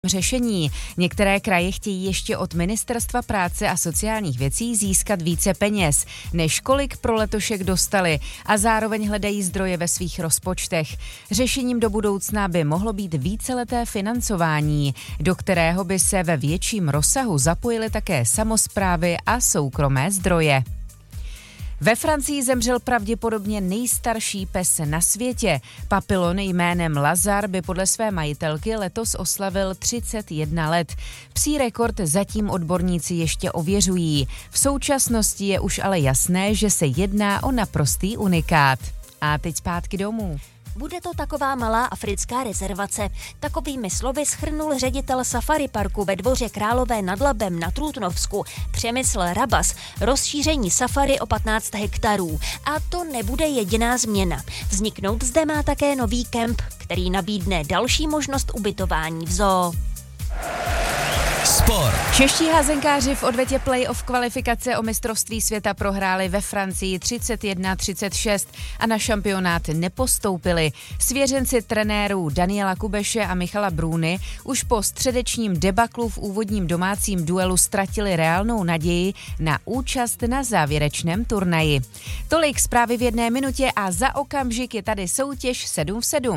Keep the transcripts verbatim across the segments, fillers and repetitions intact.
řešení. Některé kraje chtějí ještě od Ministerstva práce a sociálních věcí získat více peněz, než kolik pro letošek dostali, a zároveň hledají zdroje ve svých rozpočtech. Řešením do budoucna by mohlo být víceleté financování, do kterého by se ve větším rozsahu zapojily také samosprávy a soukromé zdroje. Ve Francii zemřel pravděpodobně nejstarší pes na světě. Papilon jménem Lazar by podle své majitelky letos oslavil třicet jedna let. Psí rekord zatím odborníci ještě ověřují. V současnosti je už ale jasné, že se jedná o naprostý unikát. A teď zpátky domů. Bude to taková malá africká rezervace. Takovými slovy shrnul ředitel safari parku ve Dvoře Králové nad Labem na Trutnovsku Přemysl Rabas rozšíření safari o patnáct hektarů. A to nebude jediná změna. Vzniknout zde má také nový kemp, který nabídne další možnost ubytování v zoo. Sport. Čeští házenkáři v odvetě play-off kvalifikace o mistrovství světa prohráli ve Francii třicet jedna třicet šest a na šampionát nepostoupili. Svěřenci trenérů Daniela Kubeše a Michala Brůny už po středečním debaklu v úvodním domácím duelu ztratili reálnou naději na účast na závěrečném turnaji. Tolik zprávy v jedné minutě a za okamžik je tady soutěž sedm v sedm.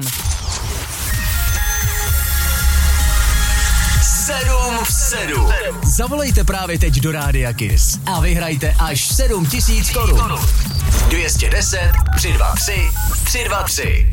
sedm v sedm. Zavolejte právě teď do Rádia Kiss a vyhrajte až sedm tisíc korun. dvě stě deset tři dva tři tři dva tři.